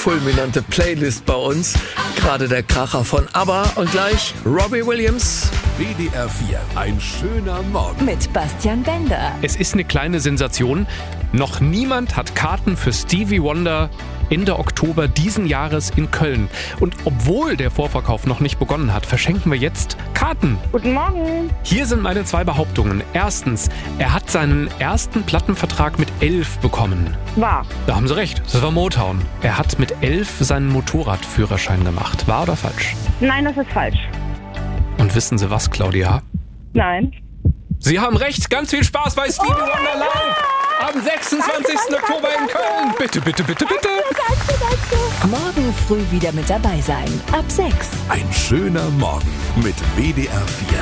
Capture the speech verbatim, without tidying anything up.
fulminante Playlist bei uns. Gerade der Kracher von ABBA und gleich Robbie Williams. W D R vier, ein schöner Morgen. Mit Bastian Bender. Es ist eine kleine Sensation. Noch niemand hat Karten für Stevie Wonder Ende Oktober diesen Jahres in Köln. Und obwohl der Vorverkauf noch nicht begonnen hat, verschenken wir jetzt Karten. Guten Morgen. Hier sind meine zwei Behauptungen. Erstens, er hat seinen ersten Plattenvertrag mit elf bekommen. Wahr. Da haben Sie recht, das war Motown. Er hat mit elf seinen Motorradführerschein gemacht. Wahr oder falsch? Nein, das ist falsch. Und wissen Sie was, Claudia? Nein. Sie haben recht, ganz viel Spaß bei Stevie Oh Wonder live am sechsundzwanzigsten Oktober in Köln. Bitte, bitte, bitte, bitte. Danke, danke. Morgen früh wieder mit dabei sein. Ab sechs. Ein schöner Morgen mit W D R vier.